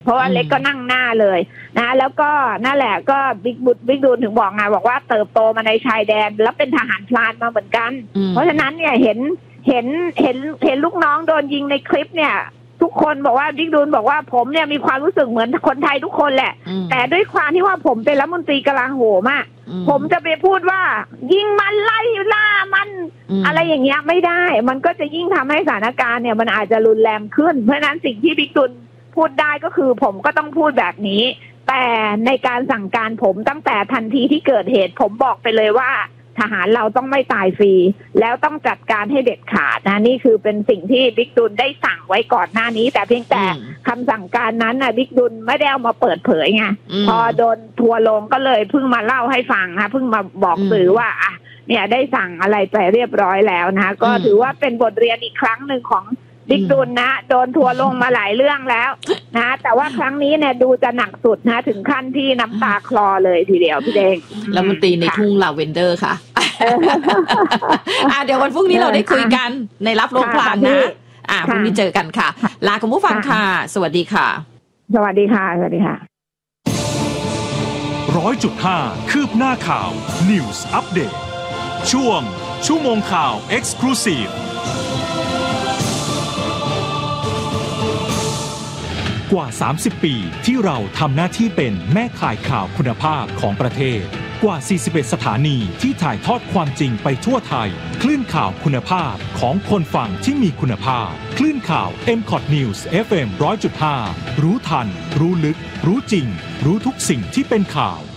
เพราะว่าเล็กก็นั่งหน้าเลยนะแล้วก็นั่นแหละก็บิ๊กดูนถึงบอกไงบอกว่าเติบโตมาในชายแดนแล้วเป็นทหารพลานมาเหมือนกันเพราะฉะนั้นเนี่ยเห็นลูกน้องโดนยิงในคลิปเนี่ยทุกคนบอกว่าบิ๊กดูนบอกว่าผมเนี่ยมีความรู้สึกเหมือนคนไทยทุกคนแหละแต่ด้วยความที่ว่าผมเป็นรัฐมนตรีกลาโหมอ่ะผมจะไปพูดว่ายิงมันไล่ล่ามันอะไรอย่างเงี้ยไม่ได้มันก็จะยิ่งทำให้สถานการณ์เนี่ยมันอาจจะรุนแรงขึ้นเพราะฉะนั้นสิ่งที่บิ๊กดูนพูดได้ก็คือผมก็ต้องพูดแบบนี้แต่ในการสั่งการผมตั้งแต่ทันทีที่เกิดเหตุผมบอกไปเลยว่าทหารเราต้องไม่ตายฟรีแล้วต้องจัดการให้เด็ดขาดนะนี่คือเป็นสิ่งที่บิ๊กดุลได้สั่งไว้ก่อนหน้านี้แต่เพียงแต่คำสั่งการนั้นนะบิ๊กดุลไม่ได้เอามาเปิดเผยไงพอโดนทัวร์ลงก็เลยเพิ่งมาเล่าให้ฟังนะเพิ่งมาบอกสื่อว่าอ่ะเนี่ยได้สั่งอะไรไปเรียบร้อยแล้วนะก็ถือว่าเป็นบทเรียนอีกครั้งหนึ่งของบิ๊กดุลนะโดนทัวร์ลงมาหลายเรื่องแล้วนะแต่ว่าครั้งนี้เนี่ยดูจะหนักสุดนะถึงขั้นที่น้ำตาคลอเลยทีเดียวพี่เด้งแล้วมันตีในทุ่งลาเวนเดอร์ค่ะเดี๋ยววันพรุ่งนี้เราได้คุยกันในรับโรงพลานนะพรุ่งนี้เจอกันค่ะลาคุณผู้ฟังค่ะสวัสดีค่ะสวัสดีค่ะสวัสดีค่ะ 100.5 คืบหน้าข่าว News Update ช่วงชั่วโมงข่าว Exclusiveกว่า30 ปีที่เราทำหน้าที่เป็นแม่ข่ายข่าวคุณภาพของประเทศกว่า41สถานีที่ถ่ายทอดความจริงไปทั่วไทยคลื่นข่าวคุณภาพของคนฟังที่มีคุณภาพคลื่นข่าว MCOT News FM 100.5 รู้ทันรู้ลึกรู้จริงรู้ทุกสิ่งที่เป็นข่าว